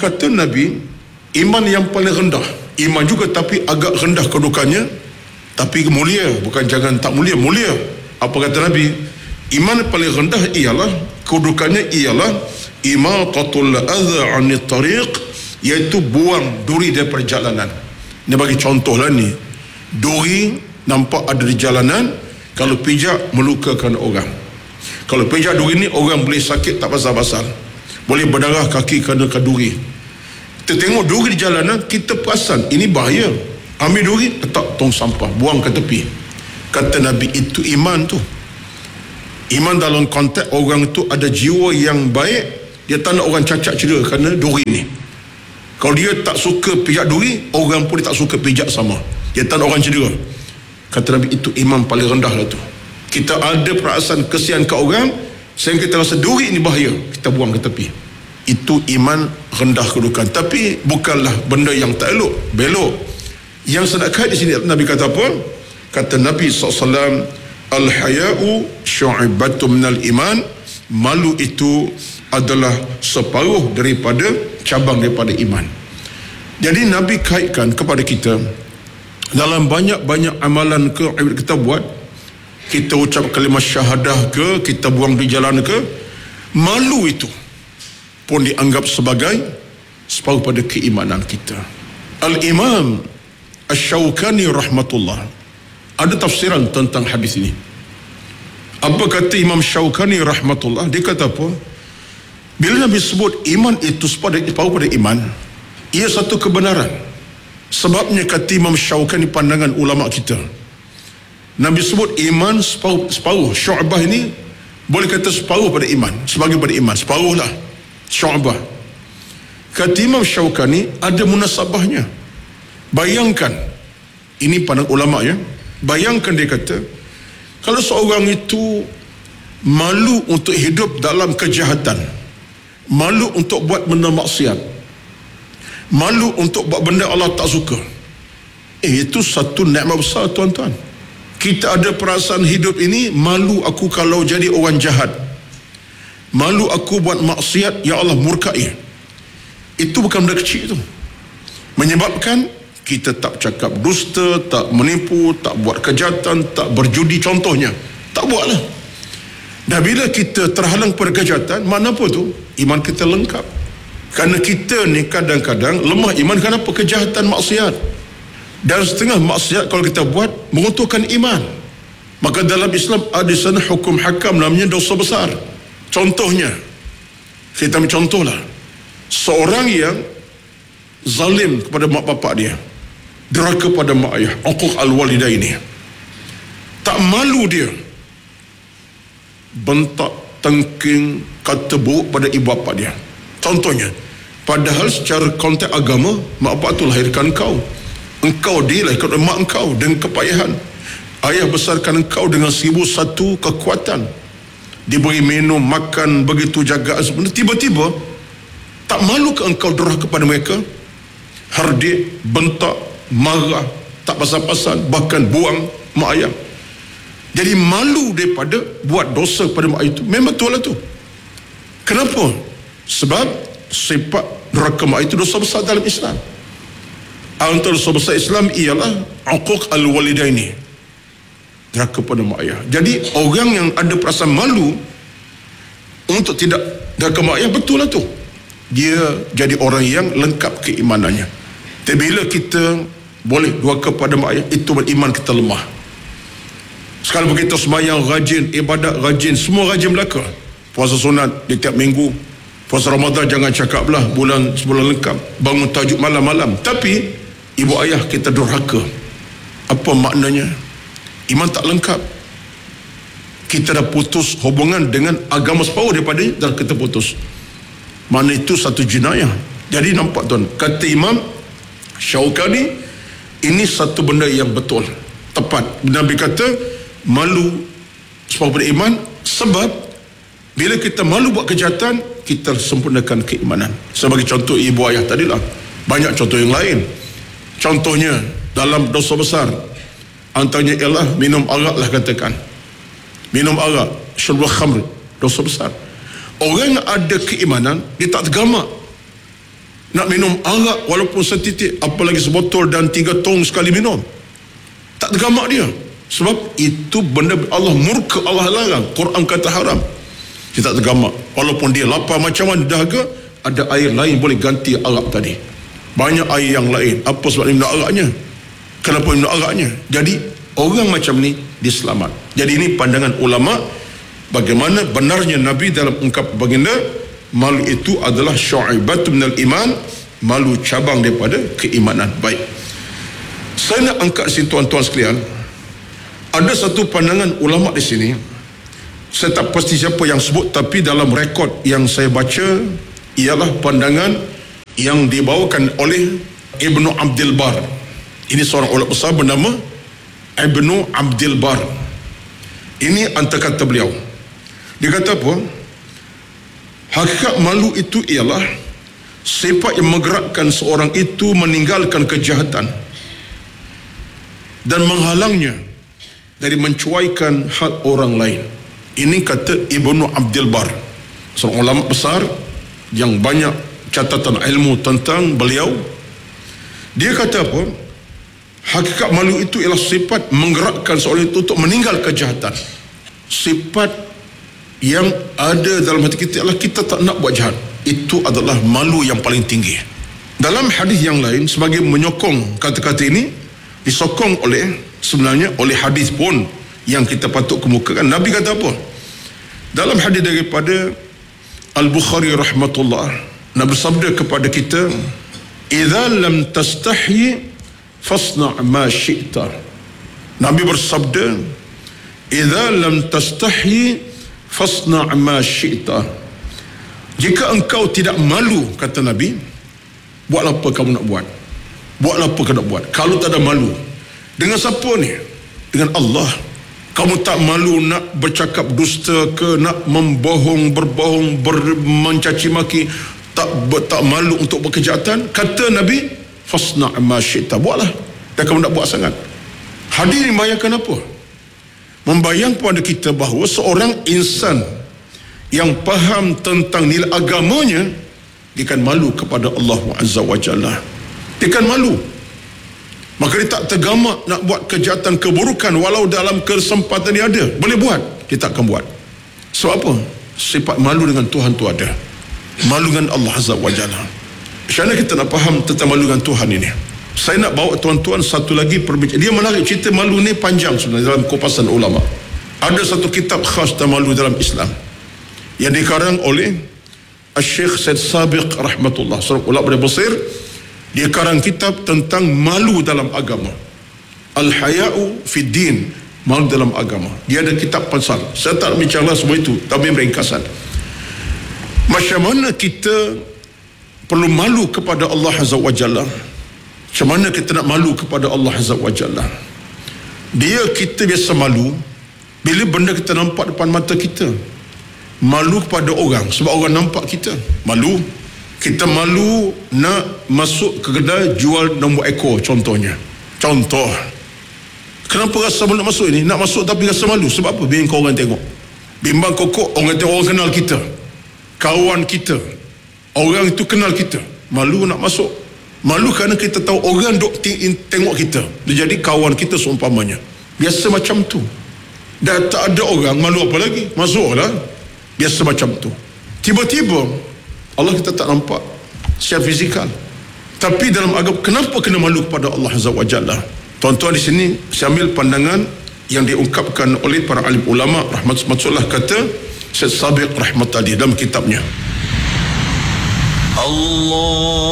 kata Nabi, iman yang paling rendah, iman juga tapi agak rendah kedudukannya, tapi mulia, bukan jangan tak mulia, mulia. Apa kata Nabi? Iman paling rendah ialah, kedudukannya ialah imatatul adha 'anit tariq, iaitu buang duri daripada jalanan. Ini bagi contohlah ni. Duri nampak ada di jalanan, kalau pijak melukakan orang. Kalau pijak duri ni orang boleh sakit tak pasal-pasal. Boleh berdarah kaki kerana duri. Kita tengok duri di jalanan, kita perasan ini bahaya. Ambil duri, letak tong sampah, buang ke tepi. Kata Nabi, itu iman tu. Iman dalam konteks orang tu ada jiwa yang baik, dia tak nak orang cacat cedera kerana duri ni. Kalau dia tak suka pijak duri, orang pun dia tak suka pijak sama. Dia tak nak orang cedera. Kata Nabi, itu iman paling rendah lah tu. Kita ada perasaan kesian ke orang, sehingga kita rasa duri ini bahaya, kita buang ke tepi. Itu iman rendah kedudukan. Tapi bukanlah benda yang tak elok, belok. Yang sedekah di sini Nabi kata apa? Kata Nabi SAW, al-haya'u syu'ibatu minal iman, malu itu adalah separuh daripada cabang daripada iman. Jadi Nabi kaitkan kepada kita, dalam banyak-banyak amalan ke kita buat, kita ucap kalimah syahadah ke, kita buang di jalan ke, malu itu pun dianggap sebagai separuh pada keimanan kita. Al-Imam Asy-Syaukani rahmatullah ada tafsiran tentang hadis ini. Apa kata Imam Syaukani rahmatullah? Dia kata apa? Bila Nabi sebut iman itu separuh pada iman, ia satu kebenaran. Sebabnya kata Imam Syaukani, pandangan ulama kita, Nabi sebut iman separuh. Syu'bah ini boleh kata separuh pada iman, sebagai pada iman, separuh lah syu'bah. Kata Imam Syaukani, ada munasabahnya. Bayangkan, ini pandang ulama ya, bayangkan dia kata, kalau seorang itu malu untuk hidup dalam kejahatan, malu untuk buat benda maksiat, malu untuk buat benda Allah tak suka, itu satu nikmat besar tuan-tuan. Kita ada perasaan hidup ini, malu aku kalau jadi orang jahat, malu aku buat maksiat, ya Allah murkai. Itu bukan benda kecil tu. Menyebabkan kita tak cakap dusta, tak menipu, tak buat kejahatan, tak berjudi contohnya, tak buatlah. Dan bila kita terhalang pada kejahatan, mana apa tu? Iman kita lengkap. Kerana kita ni kadang-kadang lemah iman kerana apa? Kejahatan, maksiat. Dan setengah maksiat kalau kita buat menguntungkan iman. Maka dalam Islam ada sana hukum hakam, namanya dosa besar. Contohnya, kita ambil contohlah, seorang yang zalim kepada mak bapak dia, deraka pada mak ayah, uquq al-walidaini, tak malu dia bentak, tengking, kata buruk pada ibu bapa dia. Contohnya, padahal secara konteks agama, mak bapak tu lahirkan engkau dilahirkan oleh mak engkau dengan kepayahan, ayah besarkan engkau dengan 1001 kekuatan, diberi minum, makan, begitu jagaan sebenarnya. Tiba-tiba tak malu ke engkau derhaka kepada mereka, hardik, bentak, marah, tak pasal-pasal, bahkan buang mak ayah. Jadi malu daripada buat dosa pada mak ayah itu. Memang betul lah tu. Kenapa? Sebab sifat derhaka mak ayah itu dosa besar dalam Islam. Antara dosa besar Islam ialah uquq al-walidaini, derhaka pada mak ayah. Jadi orang yang ada perasaan malu untuk tidak derhaka mak ayah, betul lah tu, dia jadi orang yang lengkap keimanannya. Tapi bila kita boleh derhaka pada mak ayah, itu beriman kita lemah. Sekarang begitu sembahyang rajin, ibadat rajin, semua rajin belaka. Puasa sunat di tiap minggu, puasa Ramadan jangan cakaplah, sebulan lengkap, bangun tahajud malam-malam, tapi ibu ayah kita durhaka. Apa maknanya? Iman tak lengkap. Kita dah putus hubungan dengan agama separuh daripada dah kita putus. Mana itu satu jenayah. Jadi nampak tuan, kata Imam Syaukani, ini satu benda yang betul, tepat. Nabi kata malu separuh pada iman, sebab bila kita malu buat kejahatan, kita sempurnakan keimanan. Sebagai contoh ibu ayah tadilah, banyak contoh yang lain. Contohnya dalam dosa besar, antaranya ialah minum arak lah, katakan minum arak, syurbul khamr, dosa besar. Orang yang ada keimanan, dia tak tergamak. Nak minum arak walaupun setitik, apalagi sebotol dan 3 tong sekali minum, tak tergamak dia. Sebab itu benda Allah murka, Allah larang, Quran kata haram. Dia tak tergamak. Walaupun dia lapar macam mana, dahaga, ada air lain boleh ganti arak tadi. Banyak air yang lain. Apa sebab dia minum araknya? Kenapa minum araknya? Jadi orang macam ni diselamat. Jadi ini pandangan ulama bagaimana benarnya Nabi dalam ungkap baginda, malu itu adalah syu'ibatu minal iman, malu cabang daripada keimanan. Baik, saya nak angkat sini tuan-tuan sekalian, ada satu pandangan ulama di sini. Saya tak pasti siapa yang sebut, tapi dalam rekod yang saya baca ialah pandangan yang dibawakan oleh Ibnu Abdul Bar. Ini seorang ulama besar bernama Ibnu Abdul Bar. Ini antara kata beliau. Dia kata apa? Hakikat malu itu ialah sifat yang menggerakkan seorang itu meninggalkan kejahatan dan menghalangnya dari mencuaikan hak orang lain. Ini kata Ibnu Abdul Bar, seorang ulama besar yang banyak catatan ilmu tentang beliau. Dia kata apa? Hakikat malu itu ialah sifat menggerakkan seorang itu untuk meninggal kejahatan. Sifat yang ada dalam hati kita adalah kita tak nak buat jahat. Itu adalah malu yang paling tinggi. Dalam hadis yang lain, sebagai menyokong kata-kata ini, disokong oleh sebenarnya oleh hadis pun yang kita patut kemukakan. Nabi kata apa? Dalam hadis daripada Al-Bukhari rahmatullah, Nabi bersabda kepada kita, "Idza lam tastahi fasna' ma syi'ta." Nabi bersabda, "Idza lam tastahi fasna' ma syi'ta." Jika engkau tidak malu, kata Nabi, buatlah apa kamu nak buat. Buatlah apa kamu nak buat. Kalau tak ada malu, dengan siapa ni? Dengan Allah. Kamu tak malu nak bercakap dusta ke, nak membohong, berbohong, mencaci maki, tak malu untuk berkejahatan? Kata Nabi, fasna' ma syi'ta, buatlah. Dan kamu nak buat sangat. Hadis ini membayangkan apa? Membayangkan kepada kita bahawa seorang insan yang faham tentang nilai agamanya, dia akan malu kepada Allah Azza wa Jalla. Dia akan malu. Maka dia tak tergamak nak buat kejahatan, keburukan, walau dalam kesempatan dia ada. Boleh buat, dia tak akan buat. Sebab apa? Sifat malu dengan Tuhan tu ada. Malu dengan Allah Azza wa Jalla. Macam mana kita nak faham tentang malu dengan Tuhan ini? Saya nak bawa tuan-tuan satu lagi perbincangan. Dia menarik, cerita malu ni panjang sebenarnya dalam kupasan ulama. Ada satu kitab khas tentang malu dalam Islam yang dikarang oleh Syekh Said Sabiq rahmatullah, seorang ulama dari Mesir. Dia karang kitab tentang malu dalam agama, Al-Haya'u Fid Din, malu dalam agama. Dia ada kitab pasal. Saya tak bincanglah semua itu, tapi ringkasan. Macam mana kita perlu malu kepada Allah Azza wa Jalla? Macam mana kita nak malu kepada Allah Azza wa Jalla? Kita biasa malu bila benda kita nampak depan mata kita. Malu kepada orang sebab orang nampak kita. Malu. Kita malu nak masuk ke kedai jual nombor ekor contohnya. Contoh. Kenapa rasa malu nak masuk ini? Nak masuk tapi rasa malu. Sebab apa? Biar kau orang tengok. Bimbang kokok, orang tengok, orang kenal kita. Kawan kita. Orang itu kenal kita. Malu nak masuk. Malu kerana kita tahu orang duk tengok kita. Jadi kawan kita seumpamanya. Biasa macam tu. Dan tak ada orang, malu apa lagi? Masuklah. Biasa macam tu. Tiba-tiba Allah kita tak nampak secara fizikal. Tapi dalam agama, kenapa kena malu kepada Allah Azza wa Jalla? Tuan-tuan, di sini saya ambil pandangan yang diungkapkan oleh para alim ulama rahmatullah, kata Syekh Sabiq rahmatullah dalam kitabnya. Allah